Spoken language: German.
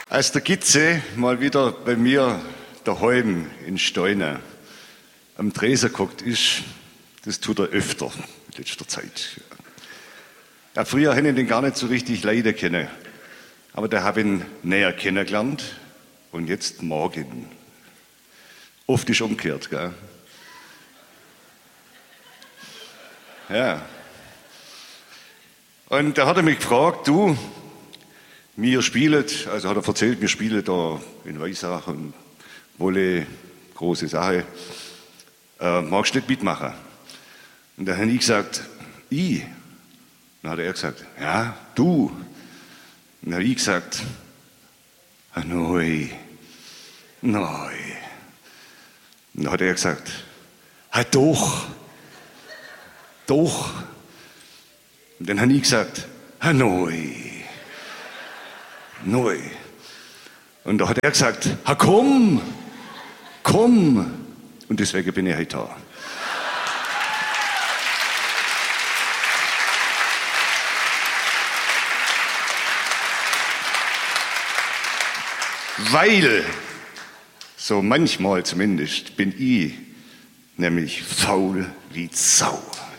Als der Gitze mal wieder bei mir daheim in Steune am Tresen geguckt ist, das tut er öfter in letzter Zeit. Ja, früher hätte ich den gar nicht so richtig leiden können, aber da habe ich ihn näher kennengelernt und jetzt morgen. Oft ist umgekehrt, gell? Ja. Und da hat er mich gefragt, du, wir spielen, also hat er erzählt, wir spielen da in Weissach und Wolle, große Sache. Magst du nicht mitmachen? Und dann habe ich gesagt, ich. Dann hat er gesagt, ja, du. Und dann habe ich gesagt, neu. Und dann hat er gesagt, doch. Und dann habe ich gesagt, neu. Und da hat er gesagt, komm. Und deswegen bin ich heute da. Weil, so manchmal zumindest, bin ich nämlich faul wie Sau.